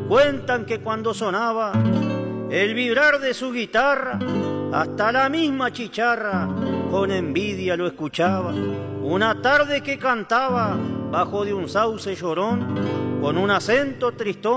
Cuentan que cuando sonaba el vibrar de su guitarra, hasta la misma chicharra con envidia lo escuchaba. Una tarde que cantaba bajo de un sauce llorón, con un acento tristón,